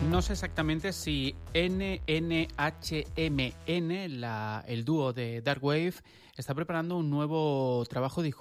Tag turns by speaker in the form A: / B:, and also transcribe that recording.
A: No sé exactamente si NNHMN, el dúo de Dark Wave, está preparando un nuevo trabajo